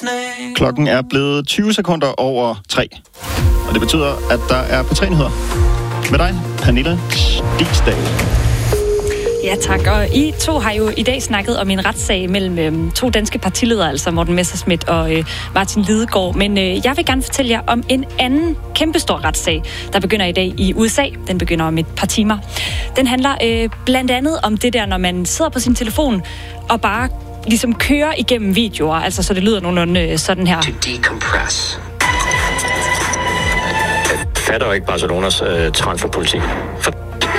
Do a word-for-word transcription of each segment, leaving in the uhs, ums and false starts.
Klokken er blevet tyve sekunder over tre. Og det betyder, at der er P tre Nyheder. Med dig, Pernille Stigsdal. Ja tak, og I to har jo i dag snakket om en retssag mellem øhm, to danske partiledere, altså Morten Messerschmidt og øh, Martin Lidegaard. Men øh, jeg vil gerne fortælle jer om en anden kæmpestor retssag, der begynder i dag i U S A. Den begynder om et par timer. Den handler øh, blandt andet om det der, når man sidder på sin telefon og bare ligesom kører igennem videoer, altså så det lyder nogenlunde øh, sådan her. To decompress. Jeg fatter jo ikke Barcelonas øh, transferpolitik. For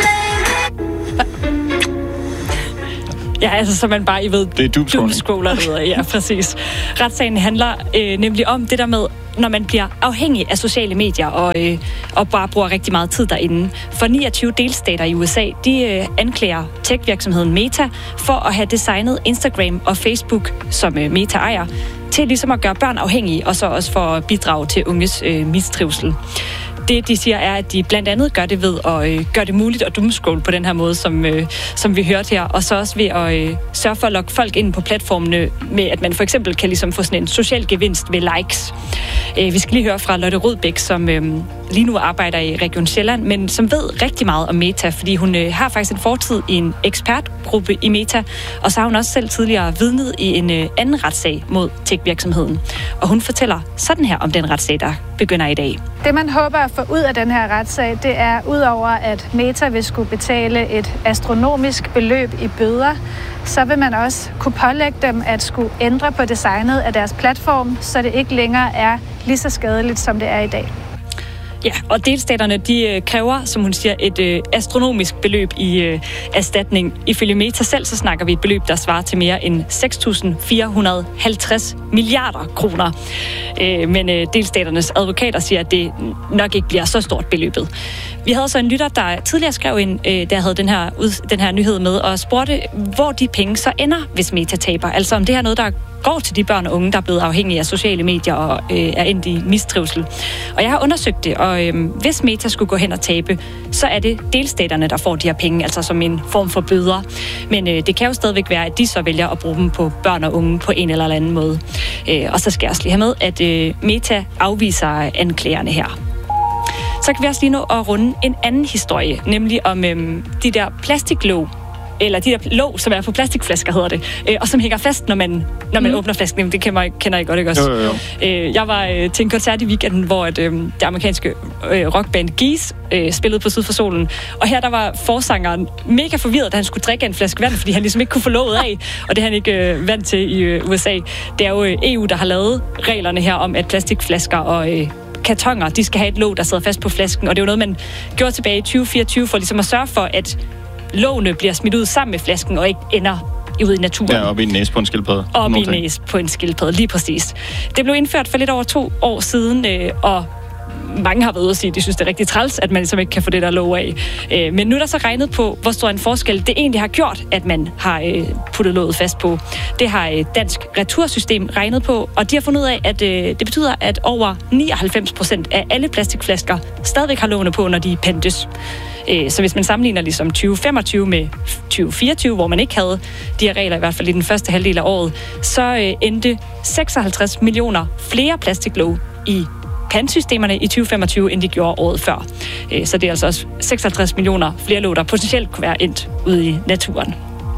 Ja, altså så man bare, I ved, det er doomscroller ud af. Ja, præcis. Retssagen handler øh, nemlig om det der med, når man bliver afhængig af sociale medier og, øh, og bare bruger rigtig meget tid derinde. For niogtyve delstater i U S A, de øh, anklager tech-virksomheden Meta for at have designet Instagram og Facebook, som øh, Meta ejer, til ligesom at gøre børn afhængige, og så også for at bidrage til unges øh, mistrivsel. Det, de siger, er, at de blandt andet gør det ved at øh, gøre det muligt at doomscrolle på den her måde, som, øh, som vi hørte her, og så også ved at øh, sørge for at lokke folk ind på platformene med, at man for eksempel kan ligesom få sådan en social gevinst ved likes. Øh, vi skal lige høre fra Lotte Rødbæk, som øh, lige nu arbejder i Region Sjælland, men som ved rigtig meget om Meta, fordi hun øh, har faktisk en fortid i en ekspertgruppe i Meta, og så har hun også selv tidligere vidnet i en øh, anden retssag mod tech-virksomheden. Og hun fortæller sådan her om den retssag, der begynder i dag. Det, man håber at få ud af den her retssag, det er udover at Meta vil skulle betale et astronomisk beløb i bøder, så vil man også kunne pålægge dem at skulle ændre på designet af deres platform, så det ikke længere er lige så skadeligt, som det er i dag. Ja, og delstaterne, de øh, kræver, som hun siger, et øh, astronomisk beløb i øh, erstatning. Ifølge Meta selv, så snakker vi et beløb, der svarer til mere end seks tusind fire hundrede og halvtreds milliarder kroner. Øh, men øh, delstaternes advokater siger, at det nok ikke bliver så stort beløbet. Vi havde så en lytter, der tidligere skrev ind, øh, der havde den her, ud, den her nyhed med, og spurgte, hvor de penge så ender, hvis Meta taber. Altså om det her noget, der går til de børn og unge, der er blevet afhængige af sociale medier og øh, er endt i mistrivsel. Og jeg har undersøgt det, og øh, hvis Meta skulle gå hen og tabe, så er det delstaterne, der får de her penge, altså som en form for bøder. Men øh, det kan jo stadigvæk være, at de så vælger at bruge dem på børn og unge på en eller anden måde. Øh, og så skal jeg også lige have med, at øh, Meta afviser anklagerne her. Så kan vi også lige nå at runde en anden historie, nemlig om øh, de der plastiklåg, eller de der låg, som er på plastikflasker, hedder det, øh, og som hænger fast, når man, når man mm. åbner flasken. Det kender, kender I godt, ikke også? Jo, jo, jo. Øh, jeg var øh, til en koncert i weekenden, hvor et, øh, det amerikanske øh, rockband Geese øh, spillede på Syd for Solen, og her der var forsangeren mega forvirret, da han skulle drikke en flaske vand, fordi han ligesom ikke kunne få låget af, og det er han ikke øh, vant til i øh, U S A. Det er jo øh, E U, der har lavet reglerne her om, at plastikflasker og øh, kartoner, de skal have et låg, der sidder fast på flasken, og det er jo noget, man gjorde tilbage i tyve fireogtyve for ligesom at sørge for, at lågene bliver smidt ud sammen med flasken, og ikke ender ud i naturen. Ja, op i en næse på en skildpadde. Op i en næse på en skildpadde, lige præcis. Det blev indført for lidt over to år siden, øh, og mange har været ude at sige, at de synes, det er rigtig træls, at man ligesom ikke kan få det der låg af. Øh, men nu er der så regnet på, hvor stor en forskel det egentlig har gjort, at man har øh, puttet låget fast på. Det har øh, Dansk Retursystem regnet på, og de har fundet ud af, at øh, det betyder, at over nioghalvfems procent af alle plastikflasker stadigvæk har lågene på, når de pentes. Så hvis man sammenligner ligesom tyve femogtyve med tyve fireogtyve, hvor man ikke havde de her regler, i hvert fald i den første halvdel af året, så endte seksoghalvtreds millioner flere plastiklåg i pantsystemerne i tyve femogtyve, end de gjorde året før. Så det er altså også seksoghalvtreds millioner flere låg, der potentielt kunne være endt ude i naturen.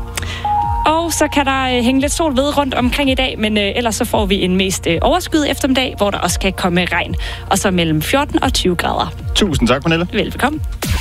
Og så kan der øh, hænge lidt sol ved rundt omkring i dag, men øh, ellers så får vi en mest øh, overskyet eftermiddag, hvor der også kan komme regn. Og så mellem fjorten og tyve grader. Tusind tak, Pernille. Velbekomme.